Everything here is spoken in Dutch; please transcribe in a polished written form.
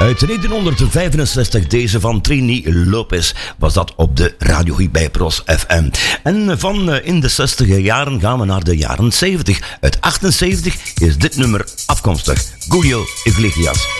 Uit 1965, deze van Trini Lopez, was dat op de Radio bij Pros FM. En van in de 60 jaren gaan we naar de jaren 70. Uit 78 is dit nummer afkomstig. Julio Iglesias.